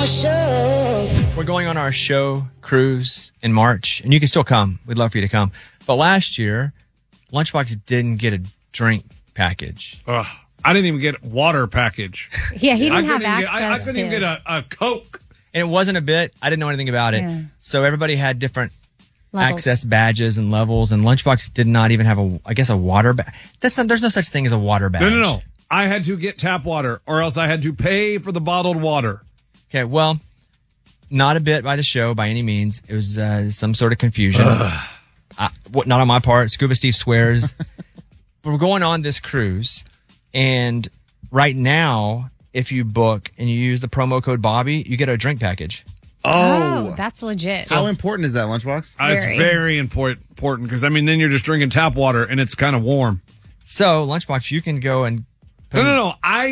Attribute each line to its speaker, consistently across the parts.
Speaker 1: We're going on our show cruise in March, and you can still come. We'd love for you to come. But last year, Lunchbox didn't get a drink package.
Speaker 2: Ugh, I didn't even get a water package.
Speaker 3: Yeah, he didn't have access
Speaker 2: I couldn't even get a Coke.
Speaker 1: And it wasn't a bit. I didn't know anything about it.
Speaker 3: Yeah.
Speaker 1: So everybody had different
Speaker 3: Levels.
Speaker 1: access badges and levels, and Lunchbox did not even have a water badge. There's no such thing as a water badge.
Speaker 2: No. I had to get tap water, or else I had to pay for the bottled water.
Speaker 1: Okay, well, not a bit by the show by any means. It was some sort of confusion. Not on my part. Scuba Steve swears. But we're going on this cruise, and right now, if you book and you use the promo code Bobby, you get a drink package.
Speaker 3: Oh, that's legit.
Speaker 4: How important is that, Lunchbox?
Speaker 2: It's very important because, then you're just drinking tap water, and it's kind of warm.
Speaker 1: So, Lunchbox, you can go and...
Speaker 2: No.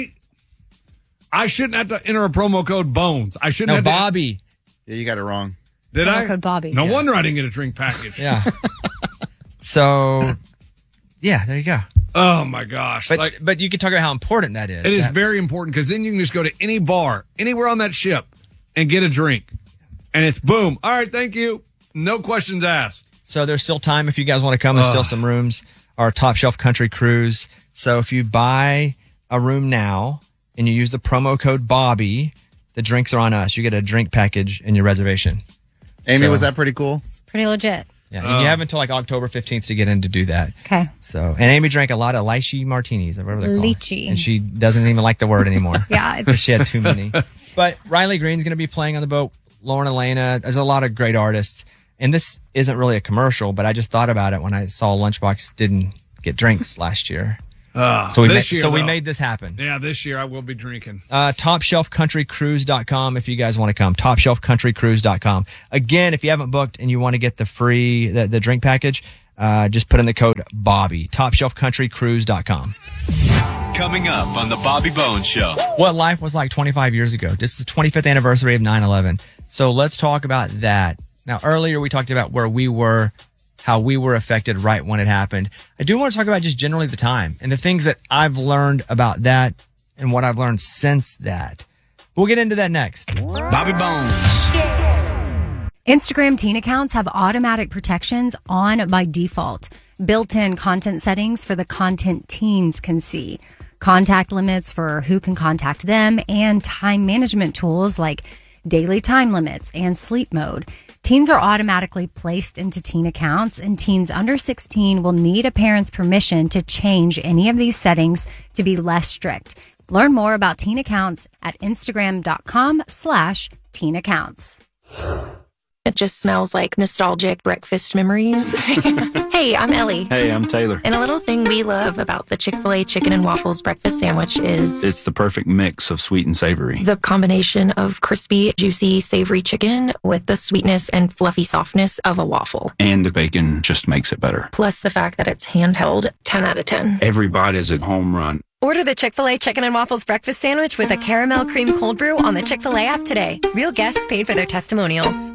Speaker 2: I shouldn't have to enter a promo code Bones. I shouldn't have
Speaker 1: Bobby.
Speaker 4: Yeah, you got it wrong.
Speaker 2: Did
Speaker 3: promo
Speaker 2: I?
Speaker 3: code Bobby.
Speaker 2: No wonder I didn't get a drink package.
Speaker 1: Yeah. So, yeah, there you go.
Speaker 2: Oh, my gosh.
Speaker 1: But you can talk about how important that is.
Speaker 2: It is very important because then you can just go to any bar, anywhere on that ship, and get a drink. And it's boom. All right, thank you. No questions asked.
Speaker 1: So there's still time if you guys want to come. There's still some rooms. Our Top Shelf Country Cruise. So if you buy a room now and you use the promo code Bobby, the drinks are on us. You get a drink package in your reservation.
Speaker 4: Amy, was that pretty cool?
Speaker 3: It's pretty legit.
Speaker 1: Yeah, and you have until October 15th to get in to do that.
Speaker 3: Okay.
Speaker 1: So, and Amy drank a lot of lychee martinis, or whatever they're called.
Speaker 3: Lychee.
Speaker 1: And she doesn't even like the word anymore.
Speaker 3: Yeah,
Speaker 1: because she had too many. But Riley Green's going to be playing on the boat. Lauren Elena. There's a lot of great artists. And this isn't really a commercial, but I just thought about it when I saw Lunchbox didn't get drinks last year. So we made this happen.
Speaker 2: Yeah, this year I will be drinking.
Speaker 1: TopShelfCountryCruise.com if you guys want to come. TopShelfCountryCruise.com. Again, if you haven't booked and you want to get the free the drink package, just put in the code Bobby. TopShelfCountryCruise.com.
Speaker 5: Coming up on the Bobby Bones Show.
Speaker 1: What life was like 25 years ago. This is the 25th anniversary of 9/11. So let's talk about that. Now, earlier we talked about where we were, how we were affected right when it happened. I do want to talk about just generally the time and the things that I've learned about that and what I've learned since that. We'll get into that next.
Speaker 5: Bobby Bones.
Speaker 3: Instagram teen accounts have automatic protections on by default. Built-in content settings for the content teens can see. Contact limits for who can contact them and time management tools like daily time limits and sleep mode. Teens are automatically placed into teen accounts, and teens under 16 will need a parent's permission to change any of these settings to be less strict. Learn more about teen accounts at Instagram.com/teen accounts.
Speaker 6: It just smells like nostalgic breakfast memories. Hey, I'm Ellie.
Speaker 7: Hey, I'm Taylor.
Speaker 6: And a little thing we love about the Chick-fil-A chicken and waffles breakfast sandwich is...
Speaker 7: It's the perfect mix of sweet and savory.
Speaker 6: The combination of crispy, juicy, savory chicken with the sweetness and fluffy softness of a waffle.
Speaker 7: And the bacon just makes it better.
Speaker 6: Plus the fact that it's handheld, 10 out of 10.
Speaker 7: Every bite is a home run.
Speaker 8: Order the Chick-fil-A Chicken and Waffles breakfast sandwich with a caramel cream cold brew on the Chick-fil-A app today. Real guests paid for their testimonials.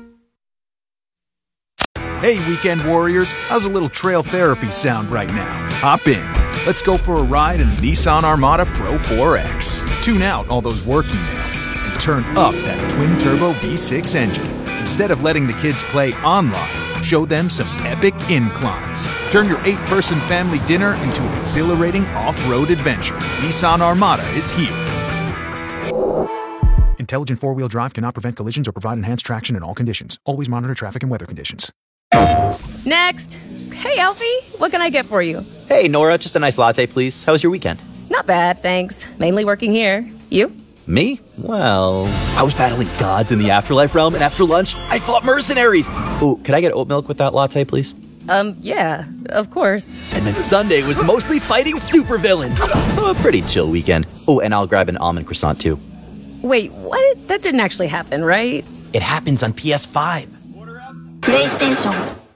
Speaker 9: Hey, weekend warriors, how's a little trail therapy sound right now? Hop in. Let's go for a ride in the Nissan Armada Pro 4X. Tune out all those work emails and turn up that twin-turbo V6 engine. Instead of letting the kids play online, show them some epic inclines. Turn your 8-person family dinner into an exhilarating off-road adventure. Nissan Armada is here. Intelligent four-wheel drive cannot prevent collisions or provide enhanced traction in all conditions. Always monitor traffic and weather conditions.
Speaker 10: Next. Hey, Alfie, what can I get for you?
Speaker 11: Hey, Nora, just a nice latte, please. How was your weekend?
Speaker 10: Not bad, thanks. Mainly working here. You?
Speaker 11: Me? Well, I was battling gods in the afterlife realm, and after lunch, I fought mercenaries. Ooh, could I get oat milk with that latte, please?
Speaker 10: Yeah, of course.
Speaker 11: And then Sunday was mostly fighting supervillains. So a pretty chill weekend. Oh, and I'll grab an almond croissant, too.
Speaker 10: Wait, what? That didn't actually happen, right?
Speaker 11: It happens on PS5.
Speaker 12: PlayStation.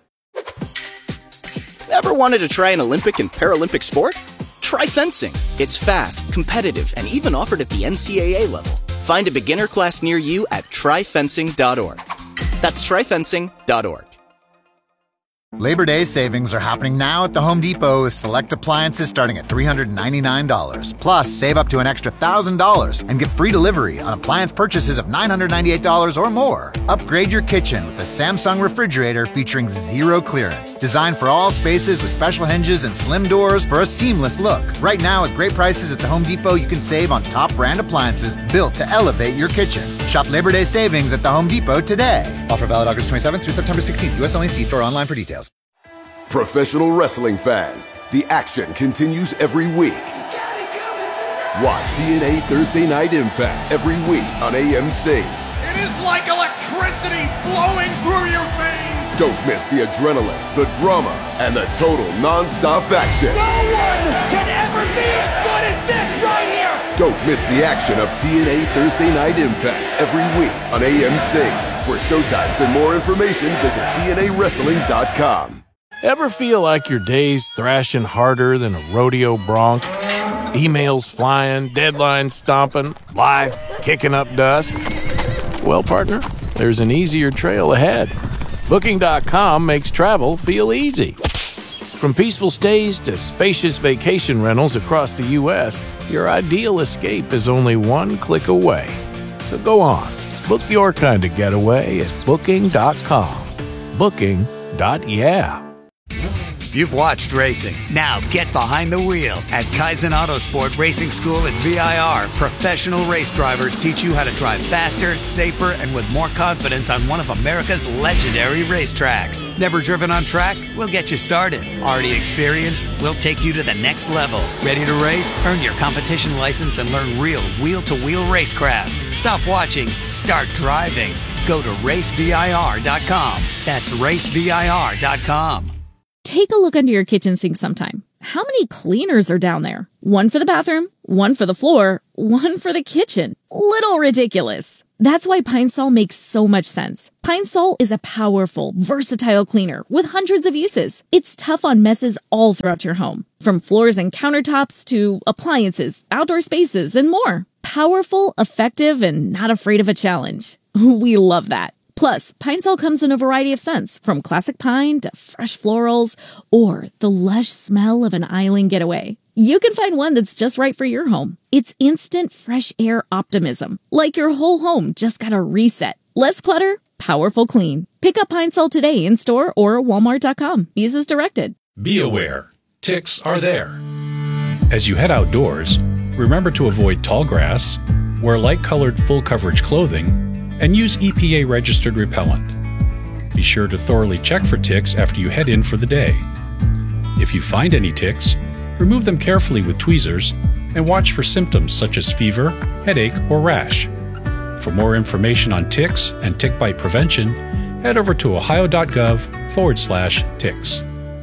Speaker 13: Ever wanted to try an Olympic and Paralympic sport? Try fencing. It's fast, competitive, and even offered at the NCAA level. Find a beginner class near you at tryfencing.org. That's tryfencing.org.
Speaker 14: Labor Day savings are happening now at the Home Depot with select appliances starting at $399. Plus, save up to an extra $1,000 and get free delivery on appliance purchases of $998 or more. Upgrade your kitchen with the Samsung refrigerator featuring zero clearance. Designed for all spaces with special hinges and slim doors for a seamless look. Right now, at great prices at the Home Depot, you can save on top brand appliances built to elevate your kitchen. Shop Labor Day savings at the Home Depot today. Offer valid August 27th through September 16th. U.S. only. See store online for details.
Speaker 15: Professional wrestling fans, the action continues every week. Watch TNA Thursday Night Impact every week on AMC.
Speaker 16: It is like electricity flowing through your veins.
Speaker 15: Don't miss the adrenaline, the drama, and the total non-stop action.
Speaker 16: No one can ever be as good as this right here.
Speaker 15: Don't miss the action of TNA Thursday Night Impact every week on AMC. For showtimes and more information, visit TNAWrestling.com.
Speaker 17: Ever feel like your day's thrashing harder than a rodeo bronc? Emails flying, deadlines stomping, life kicking up dust? Well, partner, there's an easier trail ahead. Booking.com makes travel feel easy. From peaceful stays to spacious vacation rentals across the U.S., your ideal escape is only one click away. So go on, book your kind of getaway at Booking.com. Booking.yeah.
Speaker 5: You've watched racing. Now get behind the wheel at Kaizen Autosport Racing School at VIR. Professional race drivers teach you how to drive faster, safer, and with more confidence on one of America's legendary racetracks. Never driven on track? We'll get you started. Already experienced? We'll take you to the next level. Ready to race? Earn your competition license and learn real wheel-to-wheel racecraft. Stop watching. Start driving. Go to racevir.com. That's racevir.com.
Speaker 10: Take a look under your kitchen sink sometime. How many cleaners are down there? One for the bathroom, one for the floor, one for the kitchen. Little ridiculous. That's why Pine Sol makes so much sense. Pine Sol is a powerful, versatile cleaner with hundreds of uses. It's tough on messes all throughout your home, from floors and countertops to appliances, outdoor spaces, and more. Powerful, effective, and not afraid of a challenge. We love that. Plus, Pine Sol comes in a variety of scents, from classic pine to fresh florals, or the lush smell of an island getaway. You can find one that's just right for your home. It's instant fresh air optimism, like your whole home just got a reset. Less clutter, powerful clean. Pick up Pine Sol today in store or Walmart.com. Use as directed.
Speaker 18: Be aware, ticks are there. As you head outdoors, remember to avoid tall grass, wear light-colored full-coverage clothing, and use EPA-registered repellent. Be sure to thoroughly check for ticks after you head in for the day. If you find any ticks, remove them carefully with tweezers and watch for symptoms such as fever, headache, or rash. For more information on ticks and tick bite prevention, head over to ohio.gov/ticks.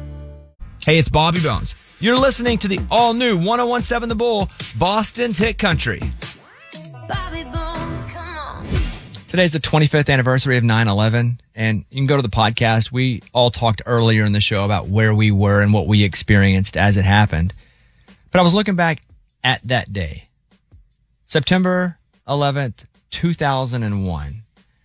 Speaker 1: Hey, it's Bobby Bones. You're listening to the all-new 101.7 The Bull, Boston's hit country.
Speaker 16: Bobby Bones, come on.
Speaker 1: Today's the 25th anniversary of 9/11, and you can go to the podcast. We all talked earlier in the show about where we were and what we experienced as it happened. But I was looking back at that day, September 11th, 2001.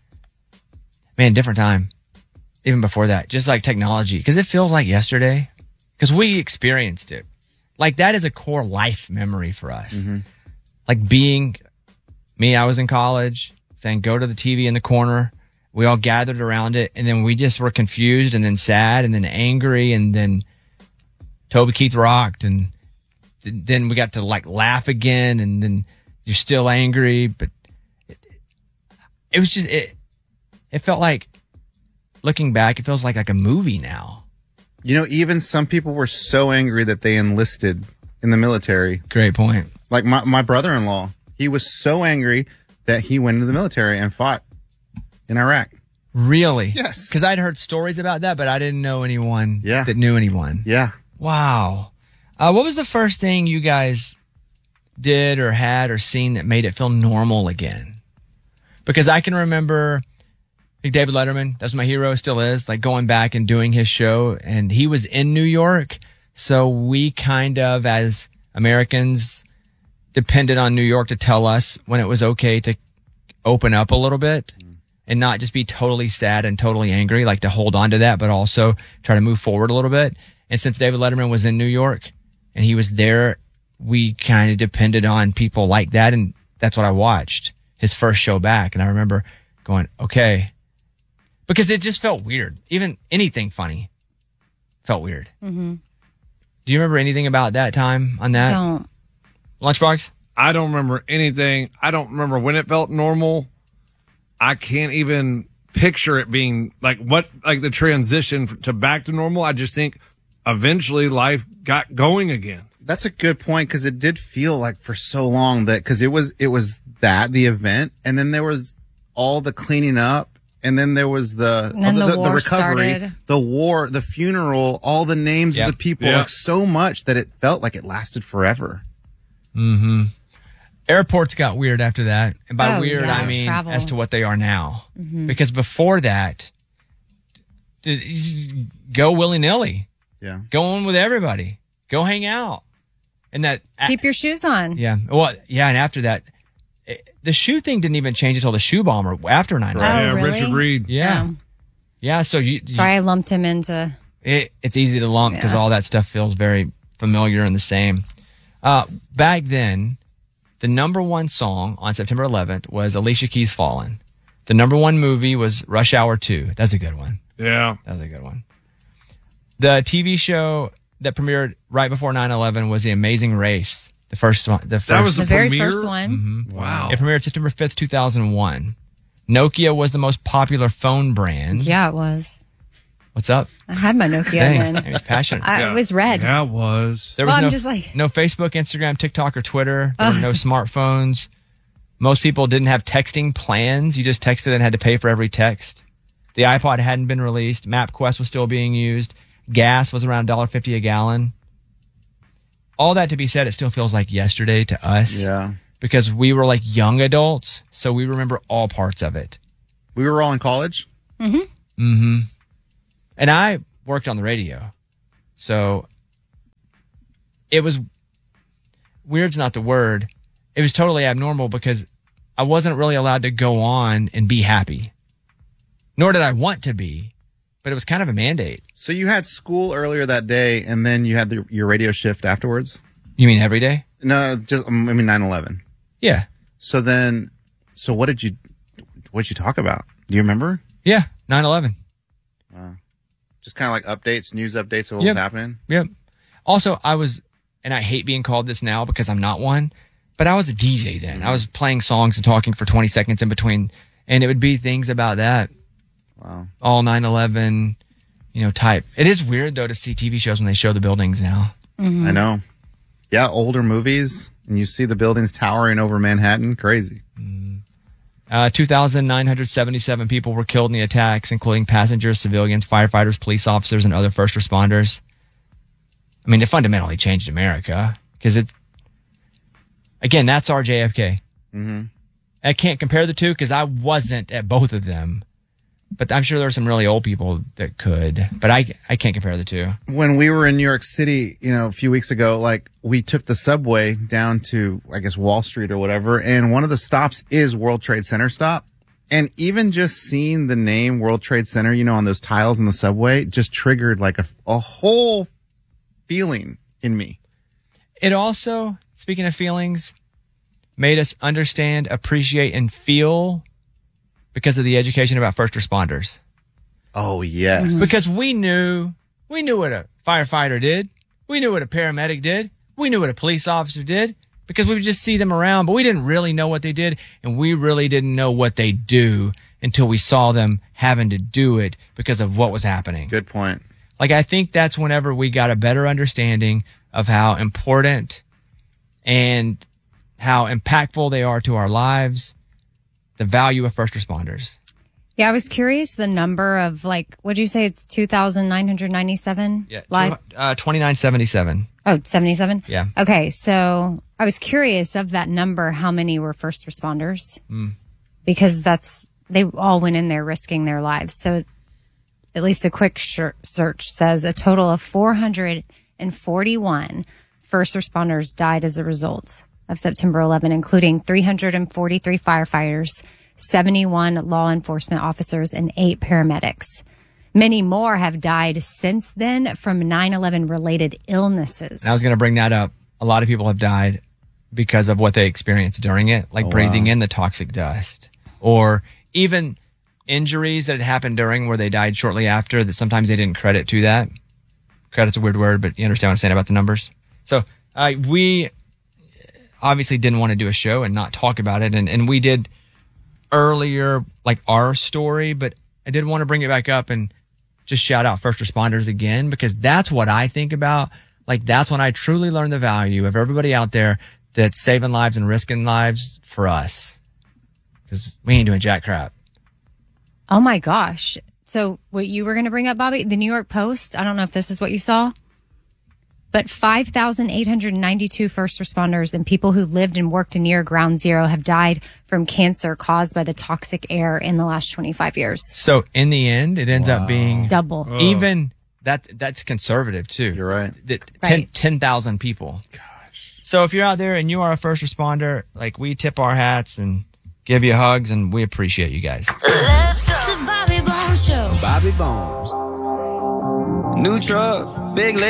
Speaker 1: Man, different time. Even before that, just like technology, because it feels like yesterday, because we experienced it. Like that is a core life memory for us. Mm-hmm. Like being me, I was in college, saying, go to the TV in the corner. We all gathered around it, and then we just were confused and then sad and then angry, and then Toby Keith rocked, and then we got to like laugh again, and then you're still angry, but it was just, it felt like, looking back, it feels like a movie now.
Speaker 4: You know, even some people were so angry that they enlisted in the military.
Speaker 1: Great point.
Speaker 4: Like my brother-in-law, he was so angry that he went into the military and fought in Iraq.
Speaker 1: Really?
Speaker 4: Yes.
Speaker 1: Because I'd heard stories about that, but I didn't know anyone that knew anyone.
Speaker 4: Yeah.
Speaker 1: Wow. What was the first thing you guys did or had or seen that made it feel normal again? Because I can remember like David Letterman, that's my hero, still is, like going back and doing his show, and he was in New York. So we kind of, as Americans, depended on New York to tell us when it was okay to open up a little bit. and not just be totally sad and totally angry, like to hold on to that, but also try to move forward a little bit. And since David Letterman was in New York and he was there, we kind of depended on people like that. And that's what I watched his first show back. And I remember going, okay, because it just felt weird. Even anything funny felt weird.
Speaker 3: Mm-hmm.
Speaker 1: Do you remember anything about that time on that?
Speaker 3: Don't.
Speaker 1: Lunchbox?
Speaker 2: I don't remember anything. I don't remember when it felt normal. I can't even picture it being like the transition to back to normal. I just think eventually life got going again.
Speaker 4: That's a good point, because it did feel like for so long that, because it was the event, and then there was all the cleaning up, and then there was the recovery,
Speaker 3: started.
Speaker 4: the war, the funeral, all the names of the people, like so much that it felt like it lasted forever.
Speaker 1: Mm-hmm. Airports got weird after that. And by weird, I mean
Speaker 3: travel.
Speaker 1: as to what they are now.
Speaker 3: Mm-hmm.
Speaker 1: Because before that, go willy-nilly.
Speaker 4: Yeah.
Speaker 1: Go on with everybody. Go hang out. And that
Speaker 3: Keep your shoes on.
Speaker 1: Yeah. Well, yeah, and after that, the shoe thing didn't even change until the shoe bomber after 9/11.
Speaker 2: Yeah,
Speaker 3: really?
Speaker 2: Richard Reed.
Speaker 1: Yeah. Yeah, so
Speaker 3: Sorry, I lumped him into...
Speaker 1: it's easy to lump because all that stuff feels very familiar and the same. Back then, the number one song on September 11th was Alicia Keys' Fallen. The number one movie was Rush Hour 2. That's a good one.
Speaker 2: Yeah.
Speaker 1: That was a good one. The TV show that premiered right before 9/11 was The Amazing Race. The first one.
Speaker 2: That was the
Speaker 3: very
Speaker 2: premiere?
Speaker 3: first one.
Speaker 1: Mm-hmm.
Speaker 2: Wow.
Speaker 1: It premiered September 5th, 2001. Nokia was the most popular phone brand.
Speaker 3: Yeah, it was.
Speaker 1: What's up?
Speaker 3: I had my Nokia
Speaker 1: Dang,
Speaker 3: then.
Speaker 1: he was passionate.
Speaker 3: It was red.
Speaker 2: Yeah, it was.
Speaker 1: There was
Speaker 3: Well, I'm
Speaker 1: no,
Speaker 3: just like-
Speaker 1: no Facebook, Instagram, TikTok, or Twitter. There were no smartphones. Most people didn't have texting plans. You just texted and had to pay for every text. The iPod hadn't been released. MapQuest was still being used. Gas was around $1.50 a gallon. All that to be said, it still feels like yesterday to us.
Speaker 4: Yeah.
Speaker 1: Because we were like young adults, so we remember all parts of it.
Speaker 4: We were all in college.
Speaker 3: Mm-hmm.
Speaker 1: Mm-hmm. And I worked on the radio. So it was, weird's not the word. It was totally abnormal because I wasn't really allowed to go on and be happy. Nor did I want to be, but it was kind of a mandate.
Speaker 4: So you had school earlier that day, and then you had your radio shift afterwards?
Speaker 1: You mean every day?
Speaker 4: No, just, I mean 9/11.
Speaker 1: Yeah.
Speaker 4: So what did you talk about? Do you remember?
Speaker 1: Yeah, 9/11.
Speaker 4: Wow. Just kind of like updates, news updates of what was happening?
Speaker 1: Yep. Also, and I hate being called this now because I'm not one, but I was a DJ then. I was playing songs and talking for 20 seconds in between, and it would be things about that.
Speaker 4: Wow.
Speaker 1: All 9/11, type. It is weird, though, to see TV shows when they show the buildings now.
Speaker 3: Mm-hmm.
Speaker 4: I know. Yeah, older movies, and you see the buildings towering over Manhattan. Crazy.
Speaker 1: 2,977 people were killed in the attacks, including passengers, civilians, firefighters, police officers, and other first responders. I mean, it fundamentally changed America because that's our JFK.
Speaker 4: Mm-hmm.
Speaker 1: I can't compare the two because I wasn't at both of them. But I'm sure there are some really old people that could. But I can't compare the two.
Speaker 4: When we were in New York City, a few weeks ago, like we took the subway down to, I guess, Wall Street or whatever. And one of the stops is World Trade Center stop. And even just seeing the name World Trade Center, on those tiles in the subway just triggered like a whole feeling in me.
Speaker 1: It also, speaking of feelings, made us understand, appreciate, and feel because of the education about first responders.
Speaker 4: Oh, yes.
Speaker 1: Because we knew what a firefighter did. We knew what a paramedic did. We knew what a police officer did because we would just see them around, but we didn't really know what they did. And we really didn't know what they do until we saw them having to do it because of what was happening.
Speaker 4: Good point.
Speaker 1: Like, I think that's whenever we got a better understanding of how important and how impactful they are to our lives, the value of first responders.
Speaker 3: Yeah, I was curious the number of, what'd you say? It's 2,997 live?
Speaker 1: 2977.
Speaker 3: Oh, 77?
Speaker 1: Yeah.
Speaker 3: Okay, so I was curious of that number, how many were first responders? Because they all went in there risking their lives. So at least a quick search says a total of 441 first responders died as a result of September 11, including 343 firefighters, 71 law enforcement officers, and 8 paramedics. Many more have died since then from 9/11 related illnesses.
Speaker 1: I was going to bring that up. A lot of people have died because of what they experienced during it, like breathing in the toxic dust, or even injuries that had happened during where they died shortly after that sometimes they didn't credit to that. Credit's a weird word, but you understand what I'm saying about the numbers. So we obviously didn't want to do a show and not talk about it. And we did earlier, like our story, but I did want to bring it back up and just shout out first responders again, because that's what I think about. Like, that's when I truly learn the value of everybody out there that's saving lives and risking lives for us. Because we ain't doing jack crap.
Speaker 3: Oh my gosh. So what you were going to bring up, Bobby, the New York Post, I don't know if this is what you saw, but 5,892 first responders and people who lived and worked near Ground Zero have died from cancer caused by the toxic air in the last 25 years.
Speaker 1: So in the end, it ends up being
Speaker 3: double.
Speaker 1: Even that's conservative too.
Speaker 4: You're right.
Speaker 1: 10,000 people. Gosh. So if you're out there and you are a first responder, like, we tip our hats and give you hugs, and we appreciate you guys.
Speaker 19: Let's go to Bobby Bones Show.
Speaker 20: Bobby Bones. New truck, big